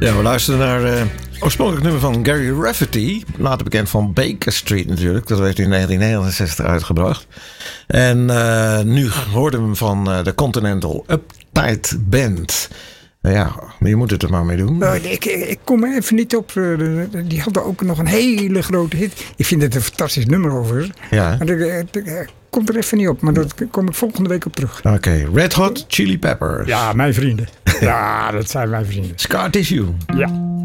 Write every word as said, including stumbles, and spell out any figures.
Ja, we luisteren naar uh, oorspronkelijk nummer van Gary Rafferty. Later bekend van Baker Street natuurlijk. Dat werd in negentien negenenzestig uitgebracht. En uh, nu hoorden we hem van uh, de Continental Uptight Band. Nou ja, je moet het er maar mee doen. Nou, ik, ik kom er even niet op. Die hadden ook nog een hele grote hit. Ik vind het een fantastisch nummer over. Ja. Maar ik, ik kom er even niet op. Maar daar kom ik volgende week op terug. Oké, okay. Red Hot Chili Peppers. Ja, mijn vrienden. Ja, dat zijn mijn vrienden. Scar Tissue. Ja.